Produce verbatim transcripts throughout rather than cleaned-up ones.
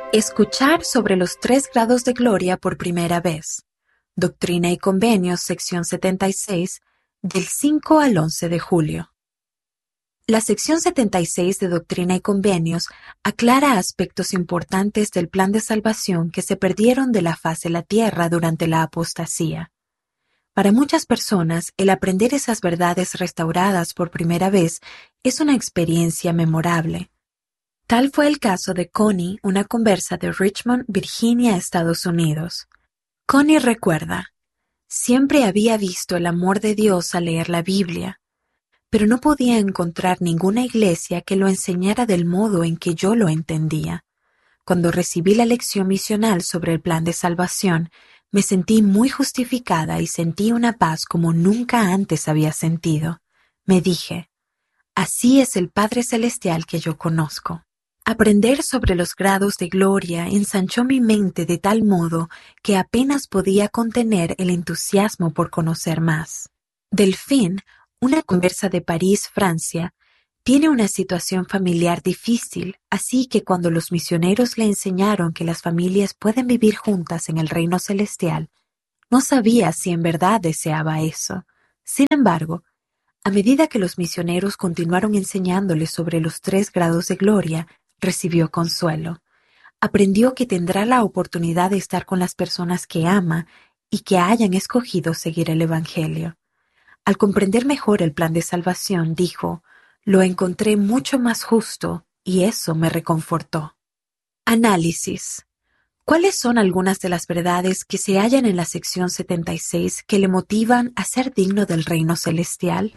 Escuchar sobre los tres grados de gloria por primera vez. Doctrina y Convenios, sección setenta y seis, del cinco al once de julio. La sección setenta y seis de Doctrina y Convenios aclara aspectos importantes del plan de salvación que se perdieron de la faz de la tierra durante la apostasía. Para muchas personas, el aprender esas verdades restauradas por primera vez es una experiencia memorable. Tal fue el caso de Connie, una conversa de Richmond, Virginia, Estados Unidos. Connie recuerda: siempre había visto el amor de Dios al leer la Biblia, pero no podía encontrar ninguna iglesia que lo enseñara del modo en que yo lo entendía. Cuando recibí la lección misional sobre el plan de salvación, me sentí muy justificada y sentí una paz como nunca antes había sentido. Me dije: así es el Padre Celestial que yo conozco. Aprender sobre los grados de gloria ensanchó mi mente de tal modo que apenas podía contener el entusiasmo por conocer más. Delphine, una conversa de París, Francia, tiene una situación familiar difícil, así que cuando los misioneros le enseñaron que las familias pueden vivir juntas en el reino celestial, no sabía si en verdad deseaba eso. Sin embargo, a medida que los misioneros continuaron enseñándole sobre los tres grados de gloria, recibió consuelo. Aprendió que tendrá la oportunidad de estar con las personas que ama y que hayan escogido seguir el Evangelio. Al comprender mejor el plan de salvación, dijo: lo encontré mucho más justo y eso me reconfortó. Análisis. ¿Cuáles son algunas de las verdades que se hallan en la sección setenta y seis que le motivan a ser digno del reino celestial?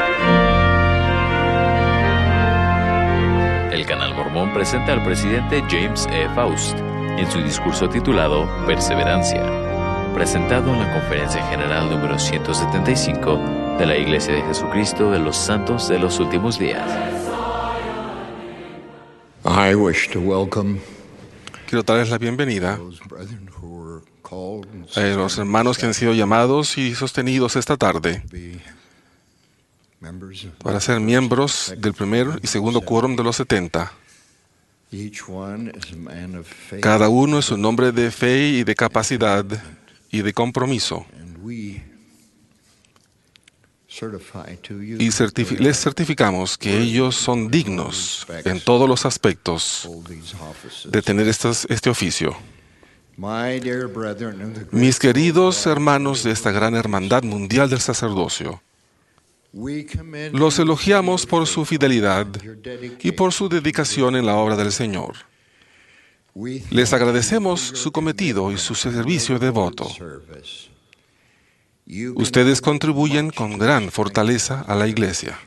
El Canal Mormón presenta al presidente James E. Faust en su discurso titulado Perseverancia, presentado en la Conferencia General número ciento setenta y cinco de la Iglesia de Jesucristo de los Santos de los Últimos Días. I wish to welcome Quiero darles la bienvenida a los hermanos que han sido llamados y sostenidos esta tarde para ser miembros del primer y segundo quórum de los setenta. Cada uno es un hombre de fe y de capacidad y de compromiso. Y certifi- les certificamos que ellos son dignos en todos los aspectos de tener estas, este oficio. Mis queridos hermanos de esta gran hermandad mundial del sacerdocio, los elogiamos por su fidelidad y por su dedicación en la obra del Señor. Les agradecemos su cometido y su servicio devoto. Ustedes contribuyen con gran fortaleza a la Iglesia.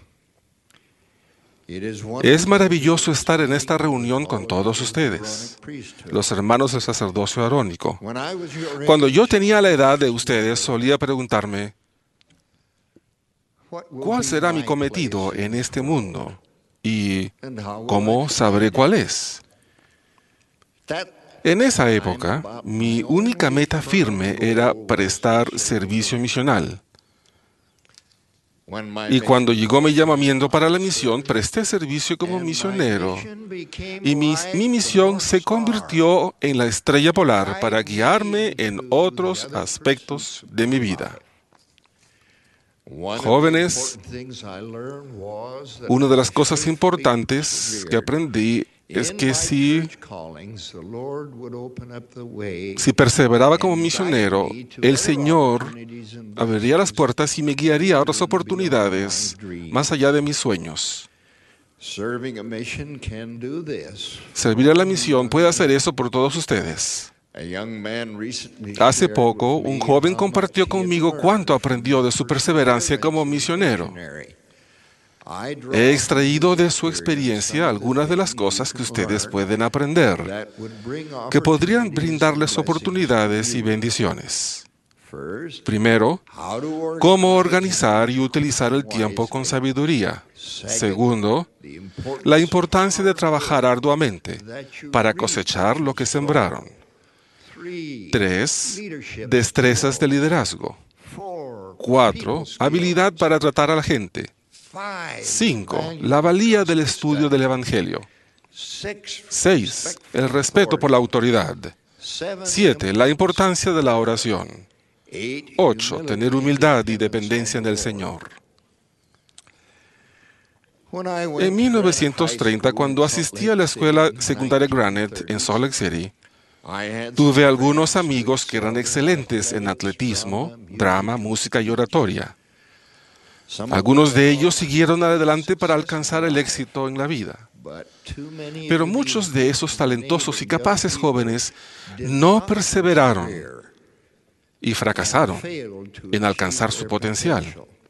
Es maravilloso estar en esta reunión con todos ustedes, los hermanos del sacerdocio arónico. Cuando yo tenía la edad de ustedes, solía preguntarme: ¿cuál será mi cometido en este mundo? ¿Y cómo sabré cuál es? En esa época, mi única meta firme era prestar servicio misional. Y cuando llegó mi llamamiento para la misión, presté servicio como misionero. Y mi, mi misión se convirtió en la estrella polar para guiarme en otros aspectos de mi vida. Jóvenes, una de las cosas importantes que aprendí es que si, si perseveraba como misionero, el Señor abriría las puertas y me guiaría a otras oportunidades más allá de mis sueños. Servir a la misión puede hacer eso por todos ustedes. Hace poco, un joven compartió conmigo cuánto aprendió de su perseverancia como misionero. He extraído de su experiencia algunas de las cosas que ustedes pueden aprender, que podrían brindarles oportunidades y bendiciones. Primero, cómo organizar y utilizar el tiempo con sabiduría. Segundo, la importancia de trabajar arduamente para cosechar lo que sembraron. Tres, destrezas de liderazgo. Cuatro, habilidad para tratar a la gente. Cinco, la valía del estudio del Evangelio. Seis, el respeto por la autoridad. Siete, la importancia de la oración. Ocho, tener humildad y dependencia en el Señor. En mil novecientos treinta, cuando asistí a la escuela secundaria Granite en Salt Lake City, tuve algunos amigos que eran excelentes en atletismo, drama, música y oratoria. Algunos de ellos siguieron adelante para alcanzar el éxito en la vida. Pero muchos de esos talentosos y capaces jóvenes no perseveraron y fracasaron en alcanzar su potencial.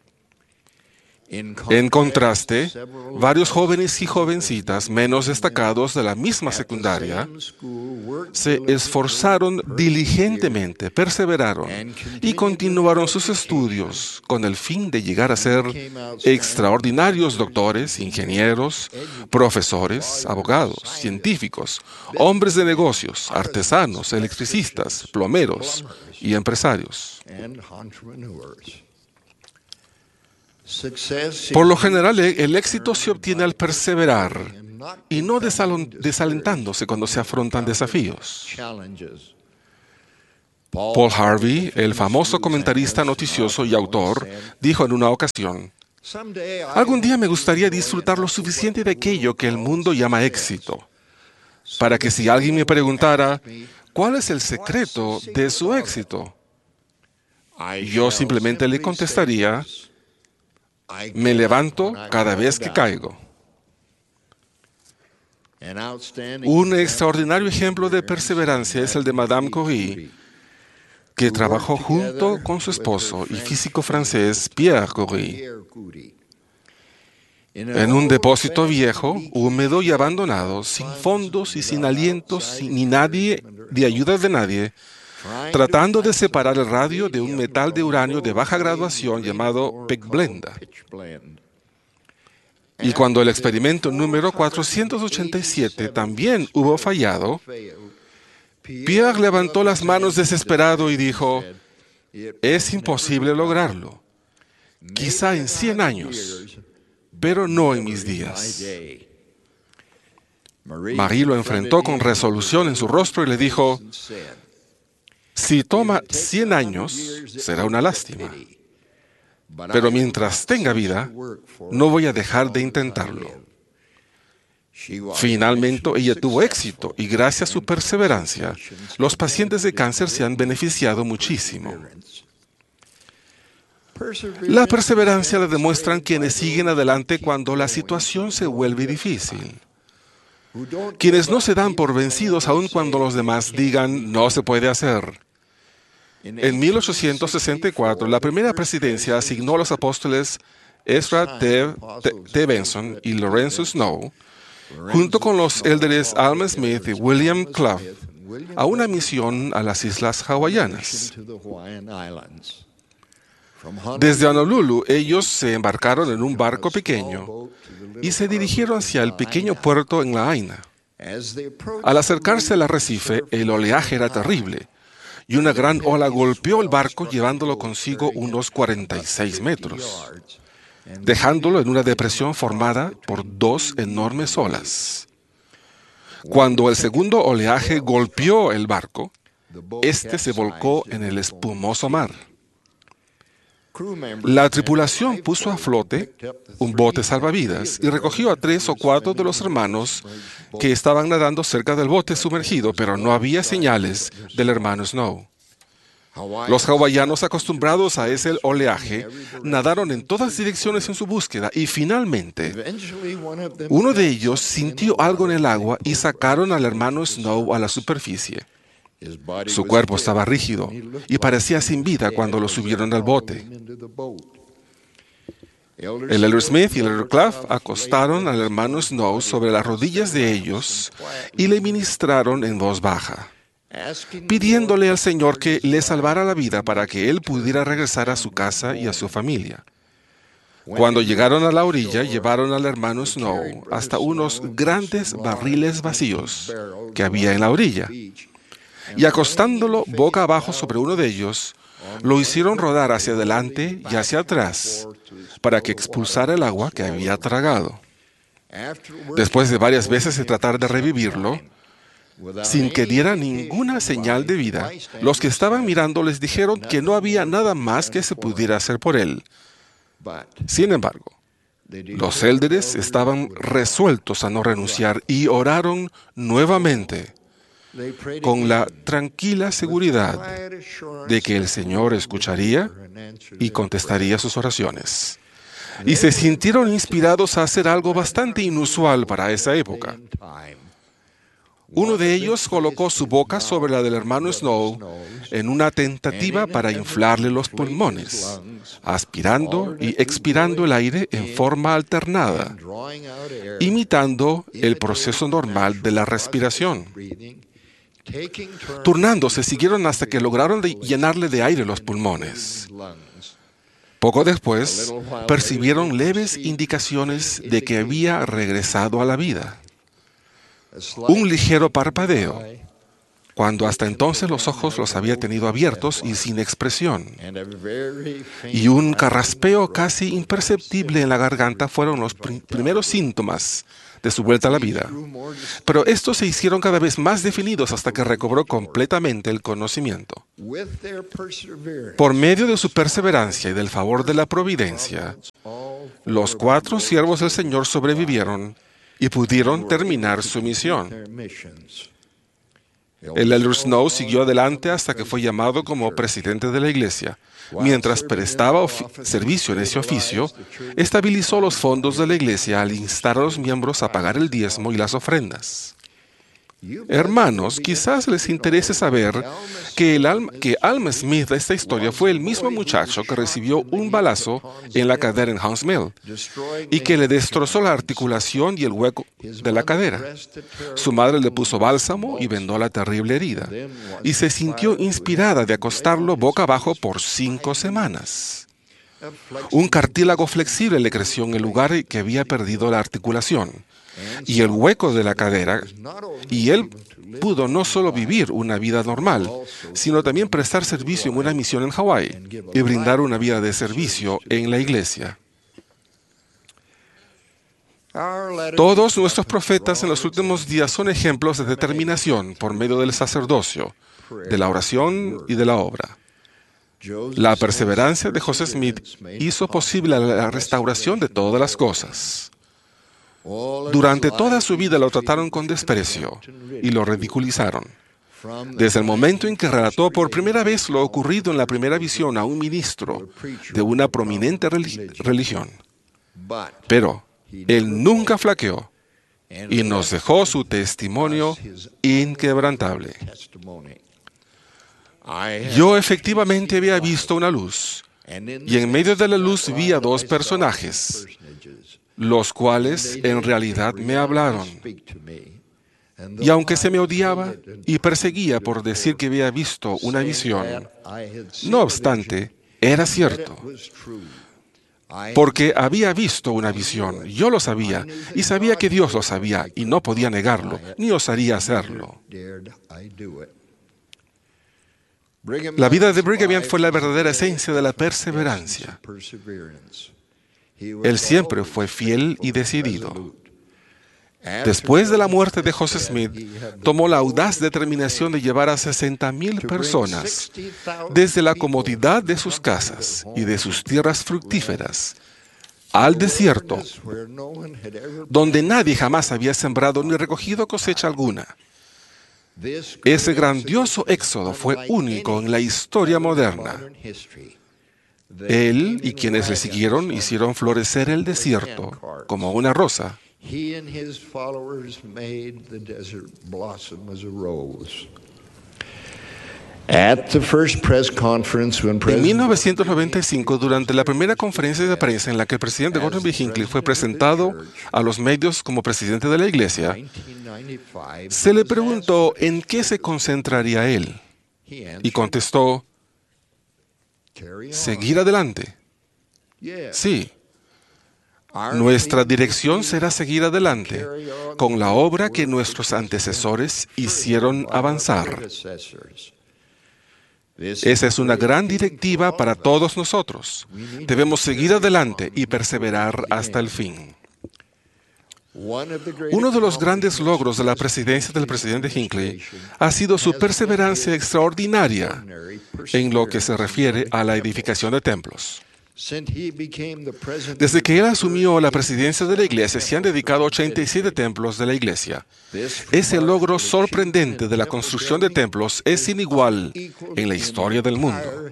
En contraste, varios jóvenes y jovencitas menos destacados de la misma secundaria se esforzaron diligentemente, perseveraron y continuaron sus estudios con el fin de llegar a ser extraordinarios doctores, ingenieros, profesores, abogados, científicos, hombres de negocios, artesanos, electricistas, plomeros y empresarios. Por lo general, el éxito se obtiene al perseverar y no desalentándose cuando se afrontan desafíos. Paul Harvey, el famoso comentarista noticioso y autor, dijo en una ocasión: "Algún día me gustaría disfrutar lo suficiente de aquello que el mundo llama éxito, para que si alguien me preguntara, ¿cuál es el secreto de su éxito?, yo simplemente le contestaría: me levanto cada vez que caigo". Un extraordinario ejemplo de perseverancia es el de Madame Curie, que trabajó junto con su esposo y físico francés Pierre Curie en un depósito viejo, húmedo y abandonado, sin fondos y sin alientos, ni nadie, de ayuda de nadie, tratando de separar el radio de un metal de uranio de baja graduación llamado pechblenda. Y cuando el experimento número cuatrocientos ochenta y siete también hubo fallado, Pierre levantó las manos desesperado y dijo: "Es imposible lograrlo. Quizá en cien años, pero no en mis días". Marie lo enfrentó con resolución en su rostro y le dijo: "Si toma cien años, será una lástima. Pero mientras tenga vida, no voy a dejar de intentarlo". Finalmente, ella tuvo éxito y gracias a su perseverancia, los pacientes de cáncer se han beneficiado muchísimo. La perseverancia la demuestran quienes siguen adelante cuando la situación se vuelve difícil. Quienes no se dan por vencidos aun cuando los demás digan no se puede hacer. En mil ochocientos sesenta y cuatro, la primera presidencia asignó a los apóstoles Ezra T. T. Benson y Lorenzo Snow, junto con los élderes Alma Smith y William Clough, a una misión a las islas hawaianas. Desde Honolulu, ellos se embarcaron en un barco pequeño y se dirigieron hacia el pequeño puerto en Lahaina. Al acercarse al arrecife, el oleaje era terrible y una gran ola golpeó el barco llevándolo consigo unos cuarenta y seis metros, dejándolo en una depresión formada por dos enormes olas. Cuando el segundo oleaje golpeó el barco, este se volcó en el espumoso mar. La tripulación puso a flote un bote salvavidas y recogió a tres o cuatro de los hermanos que estaban nadando cerca del bote sumergido, pero no había señales del hermano Snow. Los hawaianos, acostumbrados a ese oleaje, nadaron en todas direcciones en su búsqueda y finalmente uno de ellos sintió algo en el agua y sacaron al hermano Snow a la superficie. Su cuerpo estaba rígido y parecía sin vida cuando lo subieron al bote. El elder Smith y el elder Clough acostaron al hermano Snow sobre las rodillas de ellos y le ministraron en voz baja, pidiéndole al Señor que le salvara la vida para que él pudiera regresar a su casa y a su familia. Cuando llegaron a la orilla, llevaron al hermano Snow hasta unos grandes barriles vacíos que había en la orilla, y acostándolo boca abajo sobre uno de ellos, lo hicieron rodar hacia adelante y hacia atrás para que expulsara el agua que había tragado. Después de varias veces de tratar de revivirlo, sin que diera ninguna señal de vida, los que estaban mirando les dijeron que no había nada más que se pudiera hacer por él. Sin embargo, los élderes estaban resueltos a no renunciar y oraron nuevamente con la tranquila seguridad de que el Señor escucharía y contestaría sus oraciones. Y se sintieron inspirados a hacer algo bastante inusual para esa época. Uno de ellos colocó su boca sobre la del hermano Snow en una tentativa para inflarle los pulmones, aspirando y expirando el aire en forma alternada, imitando el proceso normal de la respiración. Turnándose, siguieron hasta que lograron de llenarle de aire los pulmones. Poco después, percibieron leves indicaciones de que había regresado a la vida. Un ligero parpadeo, cuando hasta entonces los ojos los había tenido abiertos y sin expresión. Y un carraspeo casi imperceptible en la garganta fueron los pr- primeros síntomas de su vuelta a la vida. Pero estos se hicieron cada vez más definidos hasta que recobró completamente el conocimiento. Por medio de su perseverancia y del favor de la providencia, los cuatro siervos del Señor sobrevivieron y pudieron terminar su misión. El elder Snow siguió adelante hasta que fue llamado como presidente de la iglesia. Mientras prestaba servicio en ese oficio, estabilizó los fondos de la iglesia al instar a los miembros a pagar el diezmo y las ofrendas. Hermanos, quizás les interese saber que, el Alma, que Alma Smith de esta historia fue el mismo muchacho que recibió un balazo en la cadera en Hunts Mill y que le destrozó la articulación y el hueco de la cadera. Su madre le puso bálsamo y vendó la terrible herida y se sintió inspirada de acostarlo boca abajo por cinco semanas. Un cartílago flexible le creció en el lugar que había perdido la articulación y el hueco de la cadera, y él pudo no solo vivir una vida normal, sino también prestar servicio en una misión en Hawái y brindar una vida de servicio en la iglesia. Todos nuestros profetas en los últimos días son ejemplos de determinación por medio del sacerdocio, de la oración y de la obra. La perseverancia de José Smith hizo posible la restauración de todas las cosas. Durante toda su vida lo trataron con desprecio y lo ridiculizaron. Desde el momento en que relató por primera vez lo ocurrido en la primera visión a un ministro de una prominente religión. Pero él nunca flaqueó y nos dejó su testimonio inquebrantable. Yo efectivamente había visto una luz, y en medio de la luz vi a dos personajes, los cuales en realidad me hablaron. Y aunque se me odiaba y perseguía por decir que había visto una visión, no obstante, era cierto. Porque había visto una visión, yo lo sabía, y sabía que Dios lo sabía, y no podía negarlo, ni osaría hacerlo. La vida de Brigham Young fue la verdadera esencia de la perseverancia. Él siempre fue fiel y decidido. Después de la muerte de José Smith, tomó la audaz determinación de llevar a sesenta mil personas desde la comodidad de sus casas y de sus tierras fructíferas al desierto, donde nadie jamás había sembrado ni recogido cosecha alguna. Ese grandioso éxodo fue único en la historia moderna. Él y quienes le siguieron hicieron florecer el desierto como una rosa. En mil novecientos noventa y cinco, durante la primera conferencia de prensa en la que el presidente Gordon B. Hinckley fue presentado a los medios como presidente de la iglesia, se le preguntó en qué se concentraría él. Y contestó, seguir adelante. Sí. Nuestra dirección será seguir adelante con la obra que nuestros antecesores hicieron avanzar. Esa es una gran directiva para todos nosotros. Debemos seguir adelante y perseverar hasta el fin. Uno de los grandes logros de la presidencia del presidente Hinckley ha sido su perseverancia extraordinaria en lo que se refiere a la edificación de templos. Desde que él asumió la presidencia de la iglesia, se han dedicado ochenta y siete templos de la iglesia. Ese logro sorprendente de la construcción de templos es sin igual en la historia del mundo.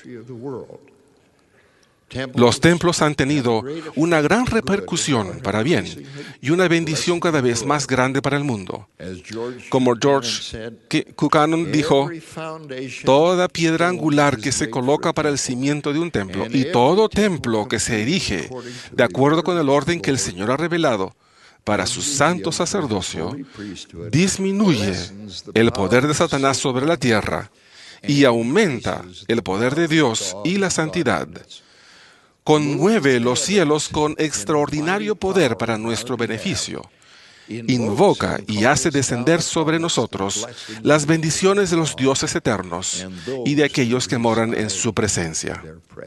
Los templos han tenido una gran repercusión para bien y una bendición cada vez más grande para el mundo. Como George Buchanan dijo, toda piedra angular que se coloca para el cimiento de un templo y todo templo que se erige de acuerdo con el orden que el Señor ha revelado para su santo sacerdocio, disminuye el poder de Satanás sobre la tierra y aumenta el poder de Dios y la santidad. Conmueve los cielos con extraordinario poder para nuestro beneficio. Invoca y hace descender sobre nosotros las bendiciones de los dioses eternos y de aquellos que moran en su presencia.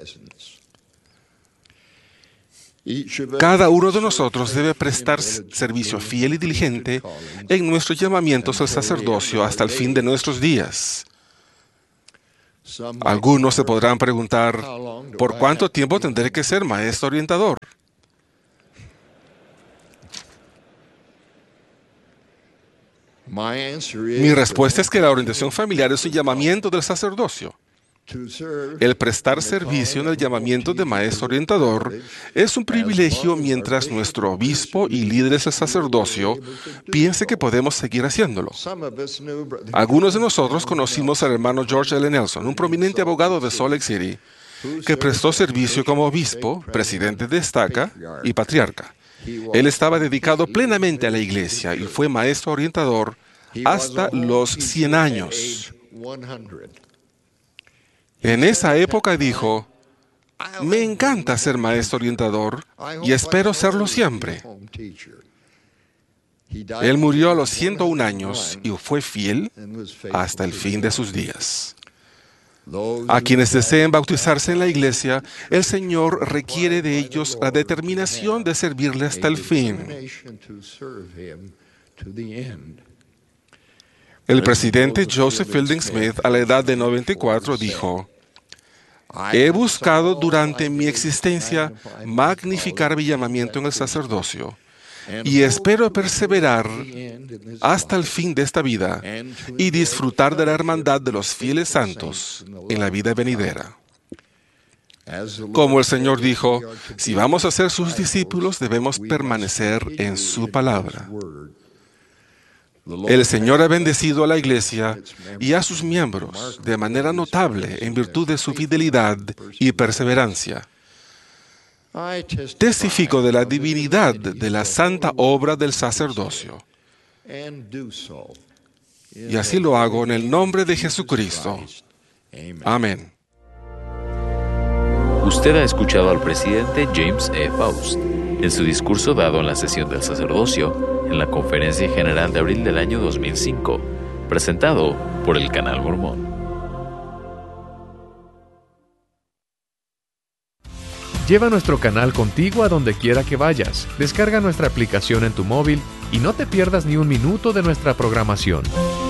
Cada uno de nosotros debe prestar servicio fiel y diligente en nuestros llamamientos al sacerdocio hasta el fin de nuestros días. Algunos se podrán preguntar, ¿por cuánto tiempo tendré que ser maestro orientador? Mi respuesta es que la orientación familiar es un llamamiento del sacerdocio. El prestar servicio en el llamamiento de maestro orientador es un privilegio mientras nuestro obispo y líderes del sacerdocio piense que podemos seguir haciéndolo. Algunos de nosotros conocimos al hermano George L. Nelson, un prominente abogado de Salt Lake City, que prestó servicio como obispo, presidente de estaca y patriarca. Él estaba dedicado plenamente a la iglesia y fue maestro orientador hasta los cien años. En esa época dijo, me encanta ser maestro orientador y espero serlo siempre. Él murió a los ciento un años y fue fiel hasta el fin de sus días. A quienes deseen bautizarse en la iglesia, el Señor requiere de ellos la determinación de servirle hasta el fin. El presidente Joseph Fielding Smith, a la edad de noventa y cuatro, dijo, he buscado durante mi existencia magnificar mi llamamiento en el sacerdocio y espero perseverar hasta el fin de esta vida y disfrutar de la hermandad de los fieles santos en la vida venidera. Como el Señor dijo, si vamos a ser sus discípulos, debemos permanecer en su palabra. El Señor ha bendecido a la iglesia y a sus miembros de manera notable en virtud de su fidelidad y perseverancia. Testifico de la divinidad de la santa obra del sacerdocio. Y así lo hago en el nombre de Jesucristo. Amén. Usted ha escuchado al presidente James E. Faust en su discurso dado en la sesión del sacerdocio en la Conferencia General de abril del año dos mil cinco, presentado por el Canal Mormón. Lleva nuestro canal contigo a donde quiera que vayas. Descarga nuestra aplicación en tu móvil y no te pierdas ni un minuto de nuestra programación.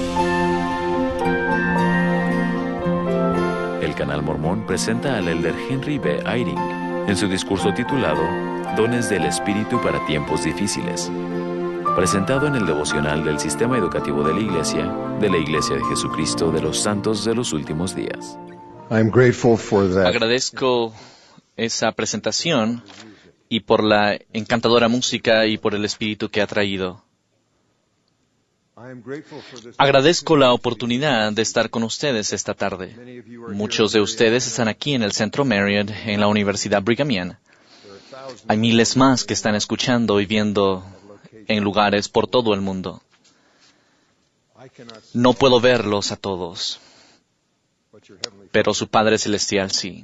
El Canal Mormón presenta al elder Henry B. Eyring en su discurso titulado Dones del Espíritu para tiempos difíciles, presentado en el devocional del Sistema Educativo de la Iglesia, de la Iglesia de Jesucristo de los Santos de los Últimos Días. I'm grateful for that. Agradezco esa presentación y por la encantadora música y por el espíritu que ha traído. Agradezco la oportunidad de estar con ustedes esta tarde. Muchos de ustedes están aquí en el Centro Marriott, en la Universidad Brigham Young. Hay miles más que están escuchando y viendo en lugares por todo el mundo. No puedo verlos a todos, pero su Padre Celestial sí.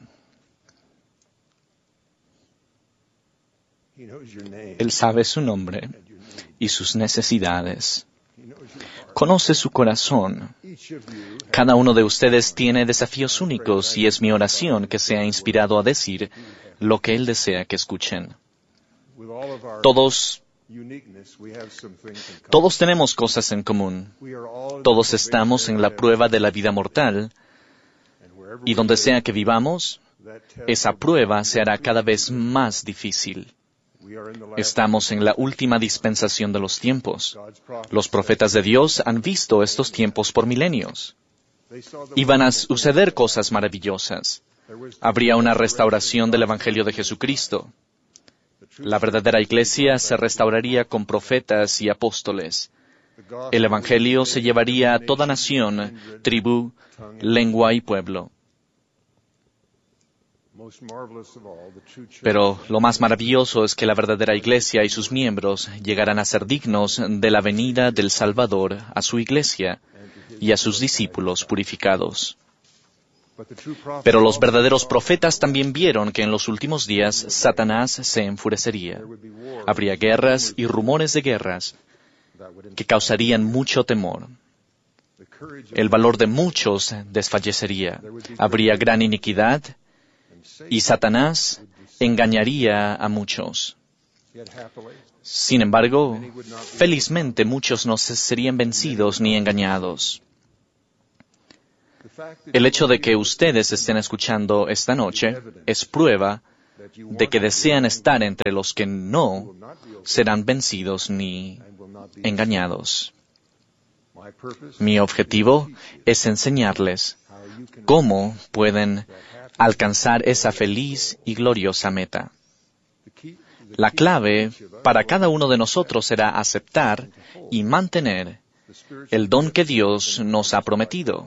Él sabe su nombre y sus necesidades. Conoce su corazón. Cada uno de ustedes tiene desafíos únicos y es mi oración que sea inspirado a decir lo que Él desea que escuchen. Todos Todos tenemos cosas en común. Todos estamos en la prueba de la vida mortal, y donde sea que vivamos, esa prueba se hará cada vez más difícil. Estamos en la última dispensación de los tiempos. Los profetas de Dios han visto estos tiempos por milenios. Iban a suceder cosas maravillosas. Habría una restauración del Evangelio de Jesucristo. La verdadera iglesia se restauraría con profetas y apóstoles. El Evangelio se llevaría a toda nación, tribu, lengua y pueblo. Pero lo más maravilloso es que la verdadera iglesia y sus miembros llegarán a ser dignos de la venida del Salvador a su iglesia y a sus discípulos purificados. Pero los verdaderos profetas también vieron que en los últimos días Satanás se enfurecería. Habría guerras y rumores de guerras que causarían mucho temor. El valor de muchos desfallecería. Habría gran iniquidad y Satanás engañaría a muchos. Sin embargo, felizmente muchos no serían vencidos ni engañados. El hecho de que ustedes estén escuchando esta noche es prueba de que desean estar entre los que no serán vencidos ni engañados. Mi objetivo es enseñarles cómo pueden alcanzar esa feliz y gloriosa meta. La clave para cada uno de nosotros será aceptar y mantener el don que Dios nos ha prometido.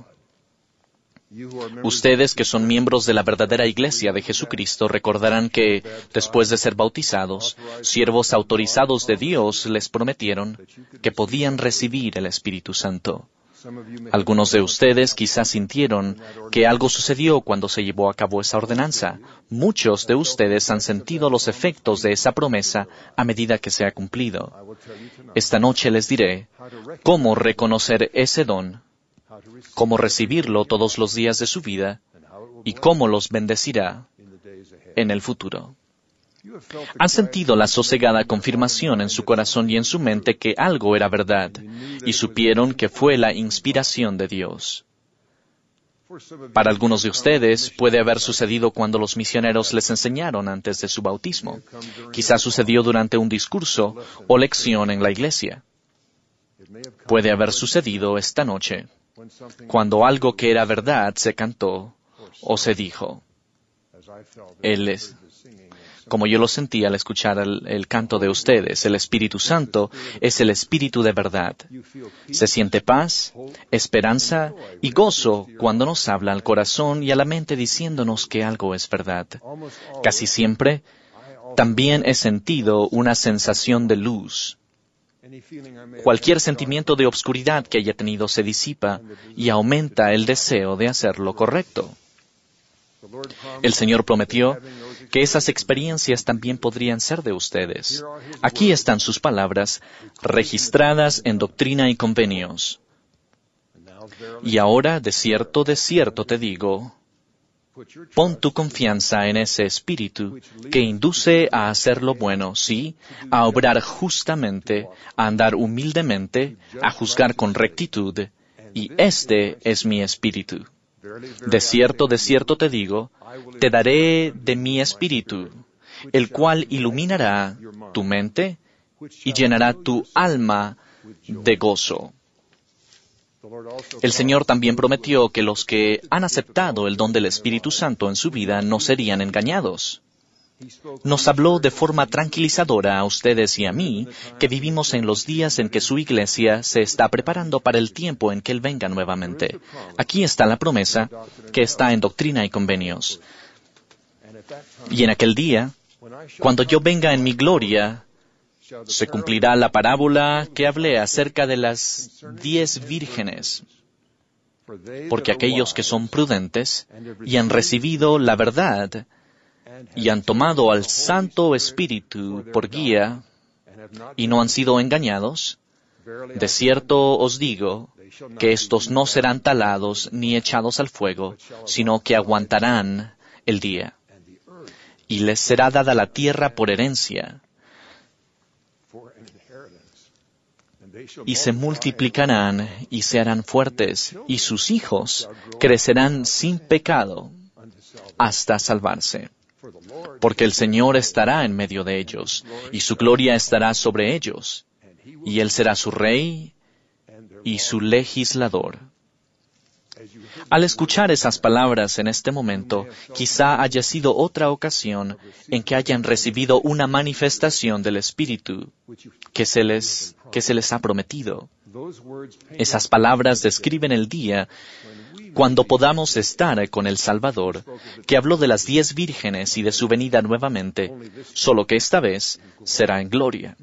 Ustedes que son miembros de la verdadera iglesia de Jesucristo recordarán que, después de ser bautizados, siervos autorizados de Dios les prometieron que podían recibir el Espíritu Santo. Algunos de ustedes quizás sintieron que algo sucedió cuando se llevó a cabo esa ordenanza. Muchos de ustedes han sentido los efectos de esa promesa a medida que se ha cumplido. Esta noche les diré cómo reconocer ese don, cómo recibirlo todos los días de su vida y cómo los bendecirá en el futuro. Han sentido la sosegada confirmación en su corazón y en su mente que algo era verdad, y supieron que fue la inspiración de Dios. Para algunos de ustedes puede haber sucedido cuando los misioneros les enseñaron antes de su bautismo. Quizás sucedió durante un discurso o lección en la iglesia. Puede haber sucedido esta noche, cuando algo que era verdad se cantó o se dijo. Él es... Como yo lo sentí al escuchar el, el canto de ustedes, el Espíritu Santo es el Espíritu de verdad. Se siente paz, esperanza y gozo cuando nos habla al corazón y a la mente diciéndonos que algo es verdad. Casi siempre, también he sentido una sensación de luz. Cualquier sentimiento de obscuridad que haya tenido se disipa y aumenta el deseo de hacer lo correcto. El Señor prometió que esas experiencias también podrían ser de ustedes. Aquí están sus palabras, registradas en Doctrina y Convenios. Y ahora, de cierto, de cierto te digo, pon tu confianza en ese Espíritu que induce a hacer lo bueno, sí, a obrar justamente, a andar humildemente, a juzgar con rectitud, y este es mi Espíritu. De cierto, de cierto te digo, te daré de mi Espíritu, el cual iluminará tu mente y llenará tu alma de gozo. El Señor también prometió que los que han aceptado el don del Espíritu Santo en su vida no serían engañados. Nos habló de forma tranquilizadora a ustedes y a mí que vivimos en los días en que su iglesia se está preparando para el tiempo en que Él venga nuevamente. Aquí está la promesa que está en Doctrina y Convenios. Y en aquel día, cuando yo venga en mi gloria, se cumplirá la parábola que hablé acerca de las diez vírgenes. Porque aquellos que son prudentes y han recibido la verdad, y han tomado al Santo Espíritu por guía, y no han sido engañados, de cierto os digo que estos no serán talados ni echados al fuego, sino que aguantarán el día. Y les será dada la tierra por herencia, y se multiplicarán y se harán fuertes, y sus hijos crecerán sin pecado hasta salvarse. Porque el Señor estará en medio de ellos, y su gloria estará sobre ellos, y Él será su rey y su legislador. Al escuchar esas palabras en este momento, quizá haya sido otra ocasión en que hayan recibido una manifestación del Espíritu que se les, que se les ha prometido. Esas palabras describen el día cuando podamos estar con el Salvador, que habló de las diez vírgenes y de su venida nuevamente, solo que esta vez será en gloria.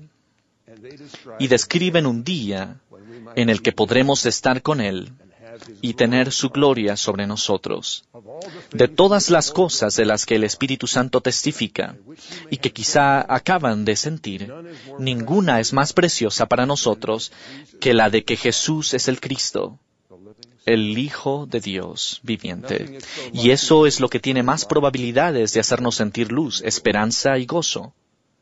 Y describen un día en el que podremos estar con Él y tener su gloria sobre nosotros. De todas las cosas de las que el Espíritu Santo testifica y que quizá acaban de sentir, ninguna es más preciosa para nosotros que la de que Jesús es el Cristo, el Hijo de Dios viviente. Y eso es lo que tiene más probabilidades de hacernos sentir luz, esperanza y gozo.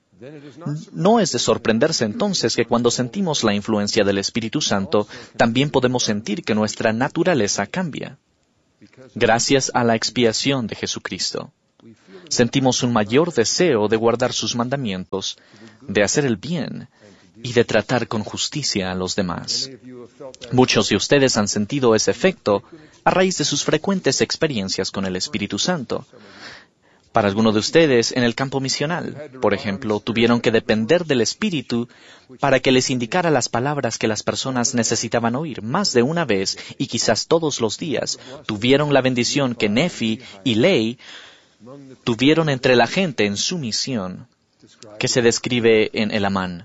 No es de sorprenderse entonces que cuando sentimos la influencia del Espíritu Santo, también podemos sentir que nuestra naturaleza cambia. Gracias a la expiación de Jesucristo, sentimos un mayor deseo de guardar sus mandamientos, de hacer el bien y de tratar con justicia a los demás. Muchos de ustedes han sentido ese efecto a raíz de sus frecuentes experiencias con el Espíritu Santo. Para algunos de ustedes, en el campo misional, por ejemplo, tuvieron que depender del Espíritu para que les indicara las palabras que las personas necesitaban oír más de una vez y quizás todos los días. Tuvieron la bendición que Nefi y Lei tuvieron entre la gente en su misión, que se describe en Elamán.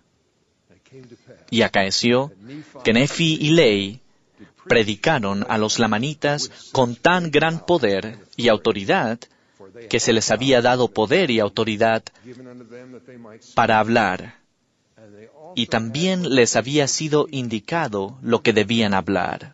Y acaeció que Nefi y Lei predicaron a los lamanitas con tan gran poder y autoridad que se les había dado poder y autoridad para hablar, y también les había sido indicado lo que debían hablar.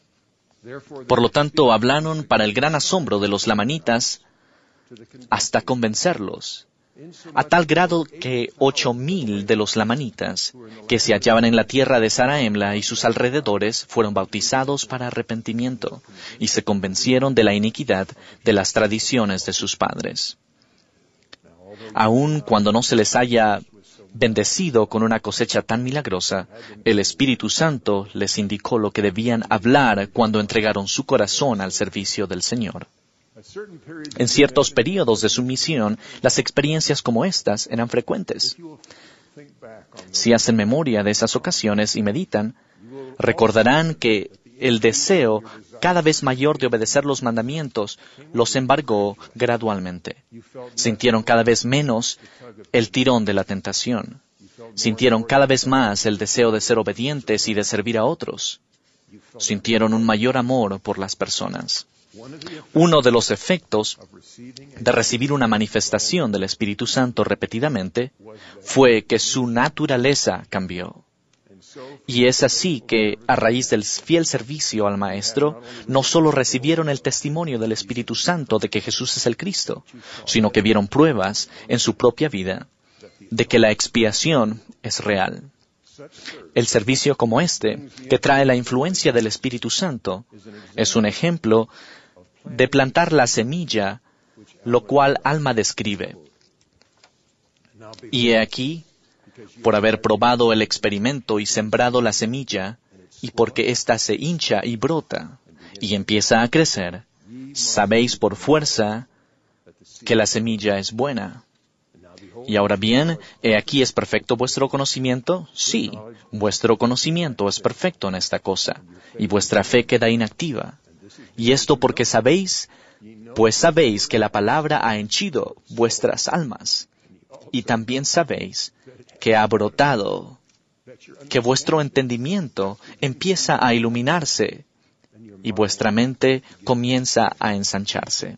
Por lo tanto, hablaron para el gran asombro de los lamanitas hasta convencerlos, a tal grado que ocho mil de los lamanitas que se hallaban en la tierra de Zaraemla y sus alrededores fueron bautizados para arrepentimiento y se convencieron de la iniquidad de las tradiciones de sus padres. Aun cuando no se les haya bendecido con una cosecha tan milagrosa, el Espíritu Santo les indicó lo que debían hablar cuando entregaron su corazón al servicio del Señor. En ciertos períodos de su misión, las experiencias como estas eran frecuentes. Si hacen memoria de esas ocasiones y meditan, recordarán que el deseo cada vez mayor de obedecer los mandamientos los embargó gradualmente. Sintieron cada vez menos el tirón de la tentación. Sintieron cada vez más el deseo de ser obedientes y de servir a otros. Sintieron un mayor amor por las personas. Uno de los efectos de recibir una manifestación del Espíritu Santo repetidamente fue que su naturaleza cambió. Y es así que, a raíz del fiel servicio al Maestro, no solo recibieron el testimonio del Espíritu Santo de que Jesús es el Cristo, sino que vieron pruebas en su propia vida de que la expiación es real. El servicio como este, que trae la influencia del Espíritu Santo, es un ejemplo de plantar la semilla, lo cual Alma describe. Y he aquí, por haber probado el experimento y sembrado la semilla, y porque ésta se hincha y brota, y empieza a crecer, sabéis por fuerza que la semilla es buena. Y ahora bien, ¿he aquí es perfecto vuestro conocimiento? Sí, vuestro conocimiento es perfecto en esta cosa, y vuestra fe queda inactiva. Y esto porque sabéis, pues sabéis que la palabra ha henchido vuestras almas, y también sabéis que ha brotado, que vuestro entendimiento empieza a iluminarse, y vuestra mente comienza a ensancharse.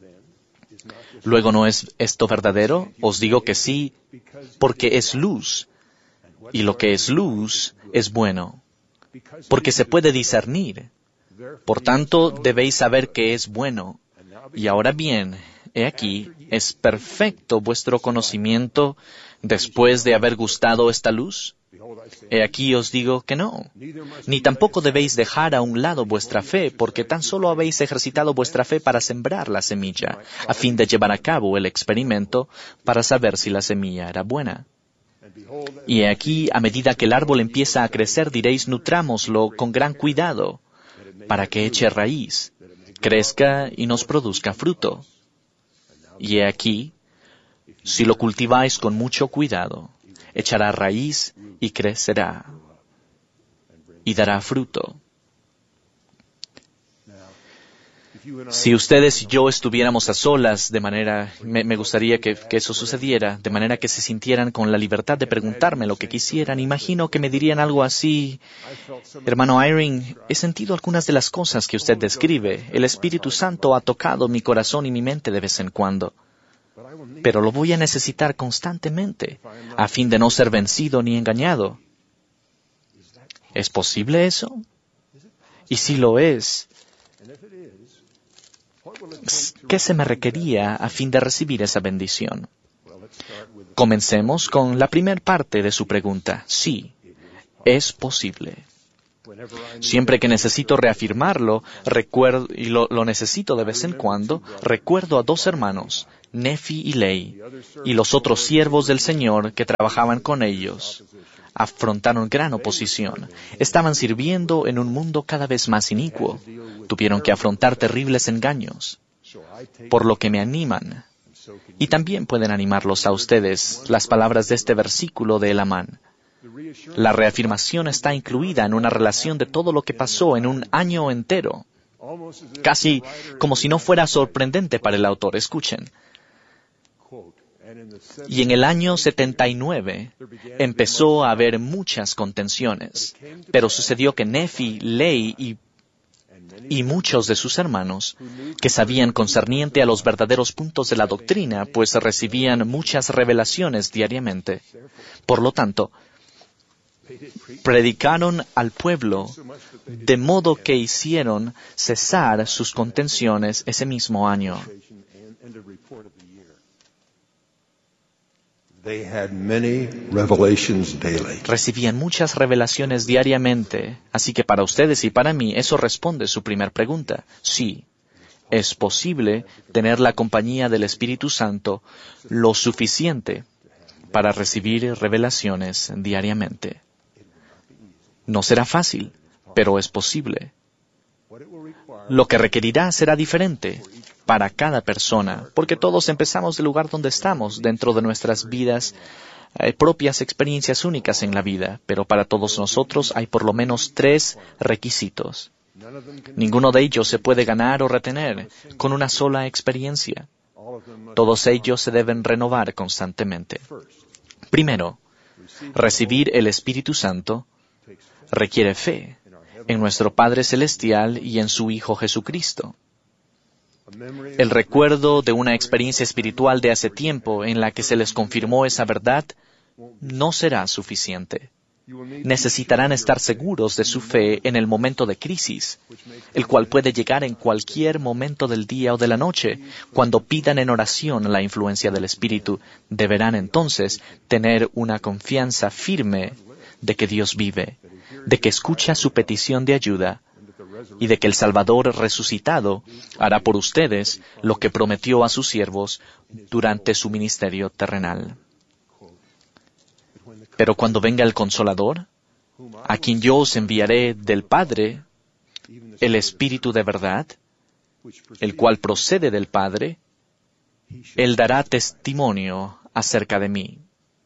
Luego, ¿no es esto verdadero? Os digo que sí, porque es luz, y lo que es luz es bueno, porque se puede discernir. Por tanto, debéis saber que es bueno. Y ahora bien, he aquí, ¿es perfecto vuestro conocimiento después de haber gustado esta luz? He aquí os digo que no, ni tampoco debéis dejar a un lado vuestra fe, porque tan solo habéis ejercitado vuestra fe para sembrar la semilla, a fin de llevar a cabo el experimento para saber si la semilla era buena. Y he aquí, a medida que el árbol empieza a crecer, diréis, nutrámoslo con gran cuidado, para que eche raíz, crezca y nos produzca fruto. Y he aquí, si lo cultiváis con mucho cuidado, echará raíz y crecerá, y dará fruto. Si ustedes y yo estuviéramos a solas, de manera, me, me gustaría que, que eso sucediera, de manera que se sintieran con la libertad de preguntarme lo que quisieran, imagino que me dirían algo así: hermano Eyring, he sentido algunas de las cosas que usted describe. El Espíritu Santo ha tocado mi corazón y mi mente de vez en cuando, pero lo voy a necesitar constantemente, a fin de no ser vencido ni engañado. ¿Es posible eso? Y si lo es, ¿qué se me requería a fin de recibir esa bendición? Comencemos con la primera parte de su pregunta. Sí, es posible. Siempre que necesito reafirmarlo, recuerdo, y lo, lo necesito de vez en cuando, recuerdo a dos hermanos, Nefi y Lei, y los otros siervos del Señor que trabajaban con ellos. Afrontaron gran oposición. Estaban sirviendo en un mundo cada vez más inicuo. Tuvieron que afrontar terribles engaños, por lo que me animan. Y también pueden animarlos a ustedes las palabras de este versículo de Elamán. La reafirmación está incluida en una relación de todo lo que pasó en un año entero. Casi como si no fuera sorprendente para el autor. Escuchen. Y en el año setenta y nueve empezó a haber muchas contenciones, pero sucedió que Nefi, Lei y, y muchos de sus hermanos, que sabían concerniente a los verdaderos puntos de la doctrina, pues recibían muchas revelaciones diariamente. Por lo tanto, predicaron al pueblo, de modo que hicieron cesar sus contenciones ese mismo año. Recibían muchas revelaciones diariamente, así que para ustedes y para mí eso responde su primer pregunta. Sí, es posible tener la compañía del Espíritu Santo lo suficiente para recibir revelaciones diariamente. No será fácil, pero es posible. Lo que requerirá será diferente para cada persona, porque todos empezamos del lugar donde estamos, dentro de nuestras vidas, eh, propias experiencias únicas en la vida, pero para todos nosotros hay por lo menos tres requisitos. Ninguno de ellos se puede ganar o retener con una sola experiencia. Todos ellos se deben renovar constantemente. Primero, recibir el Espíritu Santo requiere fe en nuestro Padre Celestial y en su Hijo Jesucristo. El recuerdo de una experiencia espiritual de hace tiempo en la que se les confirmó esa verdad no será suficiente. Necesitarán estar seguros de su fe en el momento de crisis, el cual puede llegar en cualquier momento del día o de la noche. Cuando pidan en oración la influencia del Espíritu, deberán entonces tener una confianza firme de que Dios vive, de que escucha su petición de ayuda, y de que el Salvador resucitado hará por ustedes lo que prometió a sus siervos durante su ministerio terrenal. Pero cuando venga el Consolador, a quien yo os enviaré del Padre, el Espíritu de verdad, el cual procede del Padre, Él dará testimonio acerca de mí.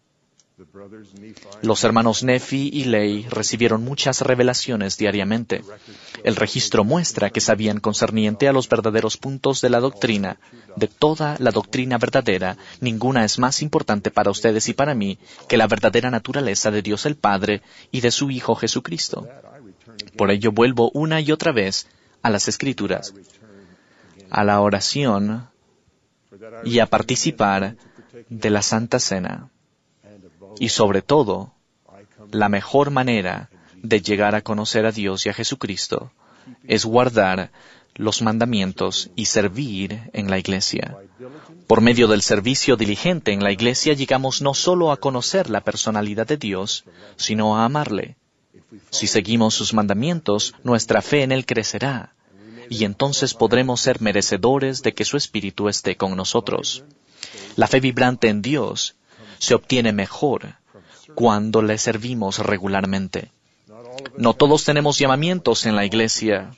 Los hermanos Nefi y Lei recibieron muchas revelaciones diariamente. El registro muestra que sabían concerniente a los verdaderos puntos de la doctrina. De toda la doctrina verdadera, ninguna es más importante para ustedes y para mí que la verdadera naturaleza de Dios el Padre y de su Hijo Jesucristo. Por ello vuelvo una y otra vez a las Escrituras, a la oración y a participar de la Santa Cena. Y sobre todo, la mejor manera de llegar a conocer a Dios y a Jesucristo es guardar los mandamientos y servir en la iglesia. Por medio del servicio diligente en la iglesia llegamos no solo a conocer la personalidad de Dios, sino a amarle. Si seguimos sus mandamientos, nuestra fe en Él crecerá, y entonces podremos ser merecedores de que su Espíritu esté con nosotros. La fe vibrante en Dios se obtiene mejor cuando le servimos regularmente. No todos tenemos llamamientos en la iglesia.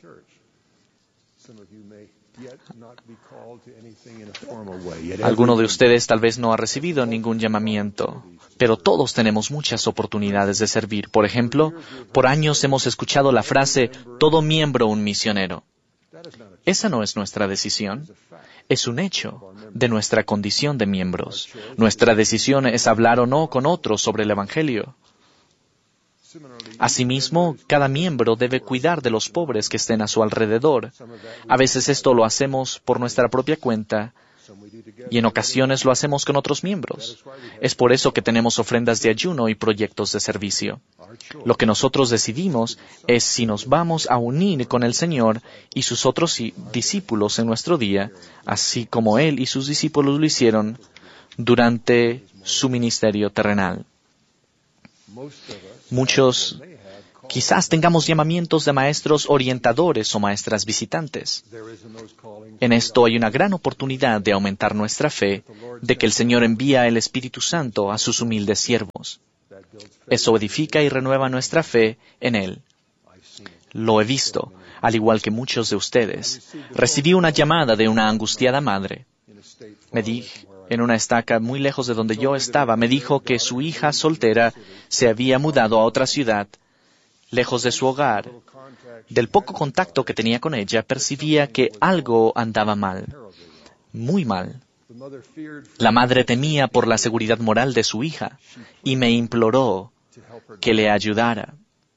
Alguno de ustedes tal vez no ha recibido ningún llamamiento, pero todos tenemos muchas oportunidades de servir. Por ejemplo, por años hemos escuchado la frase, todo miembro un misionero. Esa no es nuestra decisión. Es un hecho de nuestra condición de miembros. Nuestra decisión es hablar o no con otros sobre el Evangelio. Asimismo, cada miembro debe cuidar de los pobres que estén a su alrededor. A veces esto lo hacemos por nuestra propia cuenta y en ocasiones lo hacemos con otros miembros. Es por eso que tenemos ofrendas de ayuno y proyectos de servicio. Lo que nosotros decidimos es si nos vamos a unir con el Señor y sus otros discípulos en nuestro día, así como Él y sus discípulos lo hicieron durante su ministerio terrenal. Muchos quizás tengamos llamamientos de maestros orientadores o maestras visitantes. En esto hay una gran oportunidad de aumentar nuestra fe, de que el Señor envía el Espíritu Santo a sus humildes siervos. Eso edifica y renueva nuestra fe en Él. Lo he visto, al igual que muchos de ustedes. Recibí una llamada de una angustiada madre. Me dije, en una estaca muy lejos de donde yo estaba, me dijo que su hija soltera se había mudado a otra ciudad, lejos de su hogar. Del poco contacto que tenía con ella, percibía que algo andaba mal, muy mal. La madre temía por la seguridad moral de su hija y me imploró que le ayudara.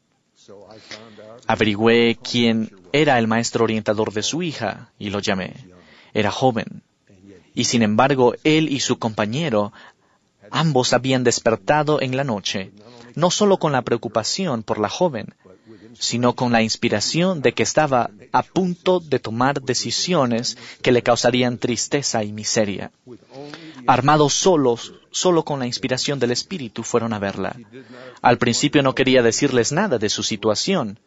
Averigüé quién era el maestro orientador de su hija y lo llamé. Era joven. Y sin embargo, él y su compañero, ambos habían despertado en la noche, no solo con la preocupación por la joven, sino con la inspiración de que estaba a punto de tomar decisiones que le causarían tristeza y miseria. Armados solos, solo con la inspiración del Espíritu, fueron a verla. Al principio no quería decirles nada de su situación.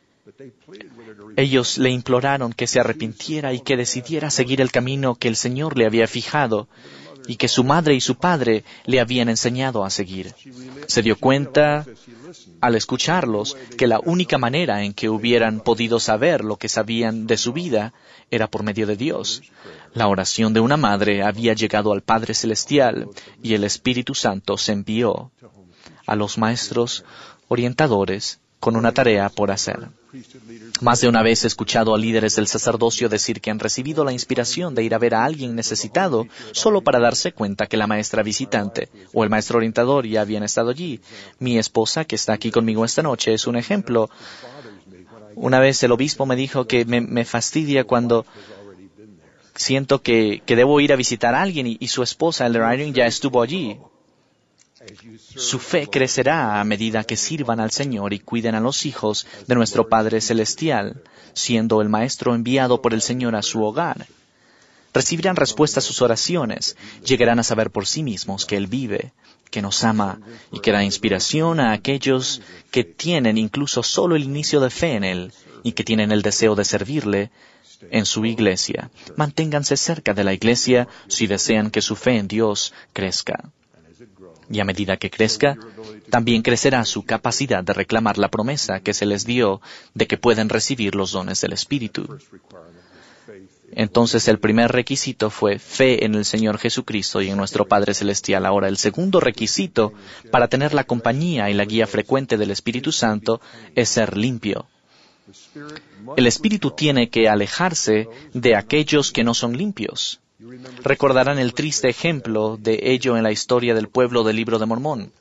Ellos le imploraron que se arrepintiera y que decidiera seguir el camino que el Señor le había fijado y que su madre y su padre le habían enseñado a seguir. Se dio cuenta, al escucharlos, que la única manera en que hubieran podido saber lo que sabían de su vida era por medio de Dios. La oración de una madre había llegado al Padre Celestial y el Espíritu Santo se envió a los maestros orientadores con una tarea por hacer. Más de una vez he escuchado a líderes del sacerdocio decir que han recibido la inspiración de ir a ver a alguien necesitado solo para darse cuenta que la maestra visitante o el maestro orientador ya habían estado allí. Mi esposa, que está aquí conmigo esta noche, es un ejemplo. Una vez el obispo me dijo que me, me fastidia cuando siento que, que debo ir a visitar a alguien y, y su esposa, Elder Irene, ya estuvo allí. Su fe crecerá a medida que sirvan al Señor y cuiden a los hijos de nuestro Padre Celestial, siendo el Maestro enviado por el Señor a su hogar. Recibirán respuesta a sus oraciones, llegarán a saber por sí mismos que Él vive, que nos ama y que da inspiración a aquellos que tienen incluso solo el inicio de fe en Él y que tienen el deseo de servirle en su iglesia. Manténganse cerca de la iglesia si desean que su fe en Dios crezca. Y a medida que crezca, también crecerá su capacidad de reclamar la promesa que se les dio de que pueden recibir los dones del Espíritu. Entonces el primer requisito fue fe en el Señor Jesucristo y en nuestro Padre Celestial. Ahora el segundo requisito para tener la compañía y la guía frecuente del Espíritu Santo es ser limpio. El Espíritu tiene que alejarse de aquellos que no son limpios. Recordarán el triste ejemplo de ello en la historia del pueblo del Libro de Mormón.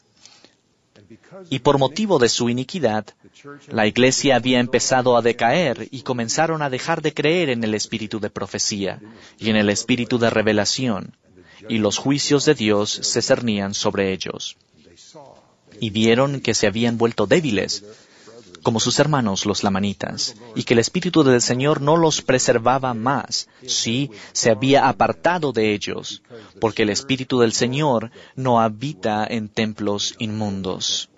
Y por motivo de su iniquidad, la iglesia había empezado a decaer y comenzaron a dejar de creer en el espíritu de profecía y en el espíritu de revelación, y los juicios de Dios se cernían sobre ellos. Y vieron que se habían vuelto débiles, como sus hermanos los lamanitas, y que el Espíritu del Señor no los preservaba más, sí, se había apartado de ellos, porque el Espíritu del Señor no habita en templos inmundos.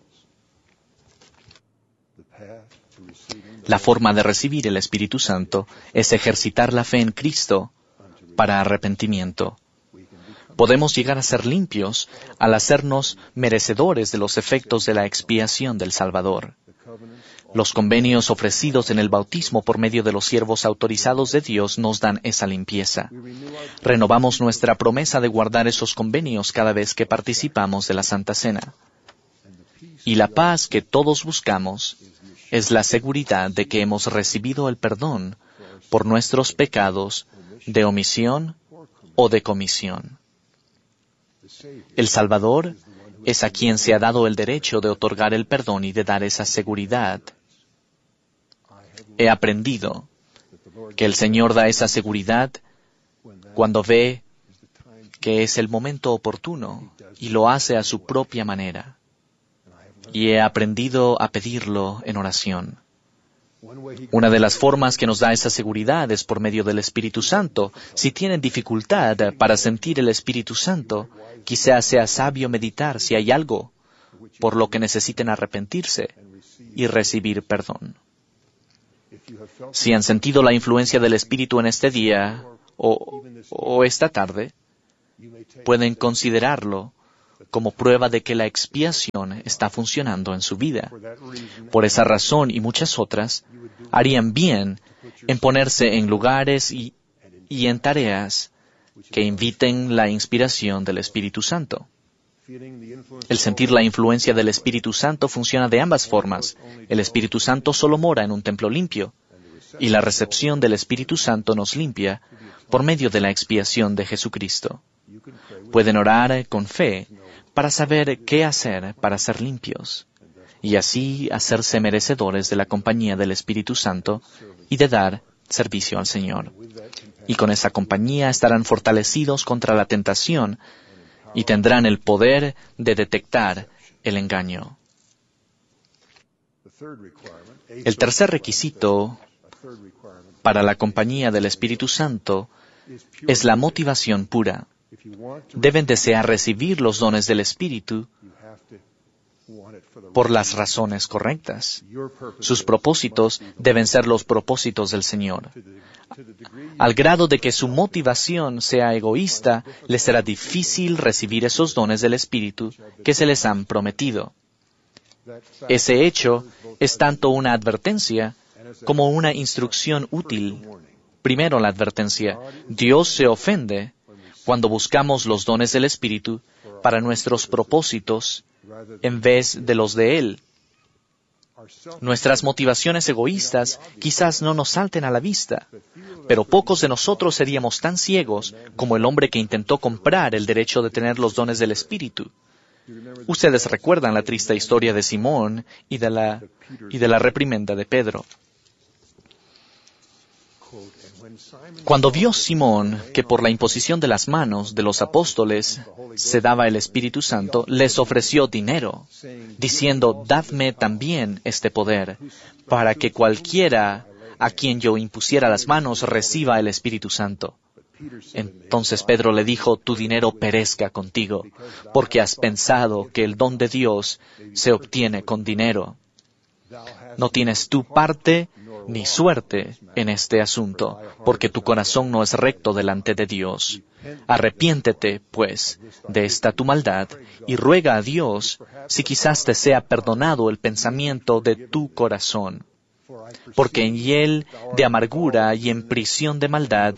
La forma de recibir el Espíritu Santo es ejercitar la fe en Cristo para arrepentimiento. Podemos llegar a ser limpios al hacernos merecedores de los efectos de la expiación del Salvador. Los convenios ofrecidos en el bautismo por medio de los siervos autorizados de Dios nos dan esa limpieza. Renovamos nuestra promesa de guardar esos convenios cada vez que participamos de la Santa Cena. Y la paz que todos buscamos es la seguridad de que hemos recibido el perdón por nuestros pecados de omisión o de comisión. El Salvador es a quien se ha dado el derecho de otorgar el perdón y de dar esa seguridad. He aprendido que el Señor da esa seguridad cuando ve que es el momento oportuno y lo hace a su propia manera. Y he aprendido a pedirlo en oración. Una de las formas que nos da esa seguridad es por medio del Espíritu Santo. Si tienen dificultad para sentir el Espíritu Santo, quizás sea sabio meditar si hay algo por lo que necesiten arrepentirse y recibir perdón. Si han sentido la influencia del Espíritu en este día o, o esta tarde, pueden considerarlo como prueba de que la expiación está funcionando en su vida. Por esa razón y muchas otras, harían bien en ponerse en lugares y, y en tareas que inviten la inspiración del Espíritu Santo. El sentir la influencia del Espíritu Santo funciona de ambas formas. El Espíritu Santo solo mora en un templo limpio, y la recepción del Espíritu Santo nos limpia por medio de la expiación de Jesucristo. Pueden orar con fe para saber qué hacer para ser limpios, y así hacerse merecedores de la compañía del Espíritu Santo y de dar servicio al Señor. Y con esa compañía estarán fortalecidos contra la tentación y tendrán el poder de detectar el engaño. El tercer requisito para la compañía del Espíritu Santo es la motivación pura. Deben desear recibir los dones del Espíritu por las razones correctas. Sus propósitos deben ser los propósitos del Señor. Al grado de que su motivación sea egoísta, les será difícil recibir esos dones del Espíritu que se les han prometido. Ese hecho es tanto una advertencia como una instrucción útil. Primero la advertencia: Dios se ofende cuando buscamos los dones del Espíritu para nuestros propósitos en vez de los de Él. Nuestras motivaciones egoístas quizás no nos salten a la vista, pero pocos de nosotros seríamos tan ciegos como el hombre que intentó comprar el derecho de tener los dones del Espíritu. Ustedes recuerdan la triste historia de Simón y de la, y de la reprimenda de Pedro. Cuando vio Simón que por la imposición de las manos de los apóstoles se daba el Espíritu Santo, les ofreció dinero, diciendo: «Dadme también este poder, para que cualquiera a quien yo impusiera las manos reciba el Espíritu Santo». Entonces Pedro le dijo: «Tu dinero perezca contigo, porque has pensado que el don de Dios se obtiene con dinero. No tienes tu parte ni suerte en este asunto, porque tu corazón no es recto delante de Dios. Arrepiéntete, pues, de esta tu maldad, y ruega a Dios si quizás te sea perdonado el pensamiento de tu corazón. Porque en hiel de amargura y en prisión de maldad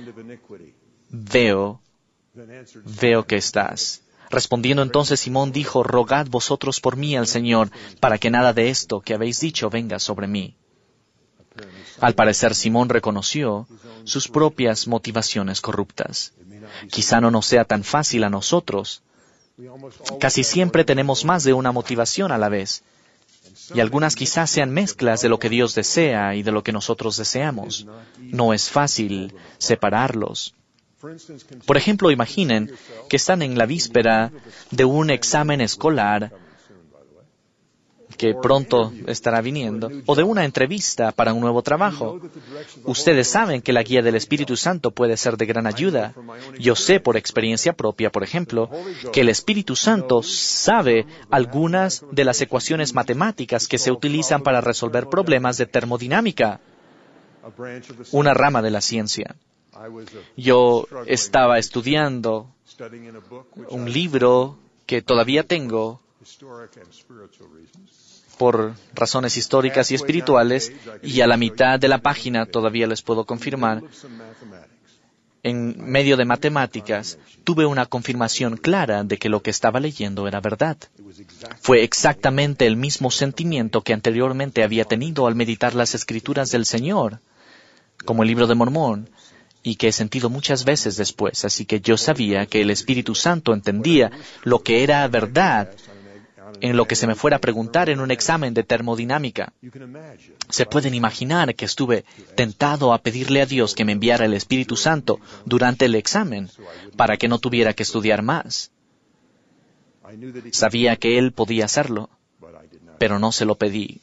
veo, veo que estás». Respondiendo entonces Simón dijo: «Rogad vosotros por mí al Señor, para que nada de esto que habéis dicho venga sobre mí». Al parecer Simón reconoció sus propias motivaciones corruptas. Quizá no nos sea tan fácil a nosotros. Casi siempre tenemos más de una motivación a la vez, y algunas quizás sean mezclas de lo que Dios desea y de lo que nosotros deseamos. No es fácil separarlos. Por ejemplo, imaginen que están en la víspera de un examen escolar que pronto estará viniendo, o de una entrevista para un nuevo trabajo. Ustedes saben que la guía del Espíritu Santo puede ser de gran ayuda. Yo sé por experiencia propia, por ejemplo, que el Espíritu Santo sabe algunas de las ecuaciones matemáticas que se utilizan para resolver problemas de termodinámica, una rama de la ciencia. Yo estaba estudiando un libro que todavía tengo por razones históricas y espirituales, y a la mitad de la página, todavía les puedo confirmar, en medio de matemáticas, tuve una confirmación clara de que lo que estaba leyendo era verdad. Fue exactamente el mismo sentimiento que anteriormente había tenido al meditar las Escrituras del Señor, como el Libro de Mormón, y que he sentido muchas veces después. Así que yo sabía que el Espíritu Santo entendía lo que era verdad en lo que se me fuera a preguntar en un examen de termodinámica. Se pueden imaginar que estuve tentado a pedirle a Dios que me enviara el Espíritu Santo durante el examen para que no tuviera que estudiar más. Sabía que Él podía hacerlo, pero no se lo pedí.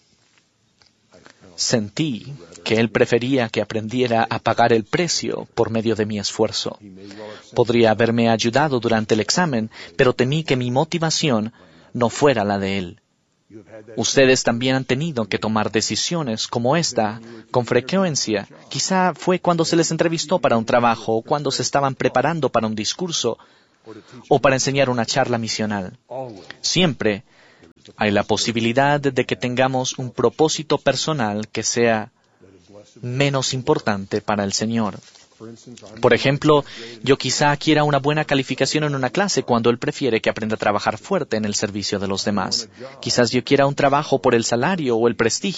Sentí que Él prefería que aprendiera a pagar el precio por medio de mi esfuerzo. Podría haberme ayudado durante el examen, pero temí que mi motivación no fuera la de Él. Ustedes también han tenido que tomar decisiones como esta con frecuencia. Quizá fue cuando se les entrevistó para un trabajo, o cuando se estaban preparando para un discurso, o para enseñar una charla misional. Siempre hay la posibilidad de que tengamos un propósito personal que sea menos importante para el Señor. Por ejemplo, yo quizá quiera una buena calificación en una clase cuando Él prefiere que aprenda a trabajar fuerte en el servicio de los demás. Quizás yo quiera un trabajo por el salario o el prestigio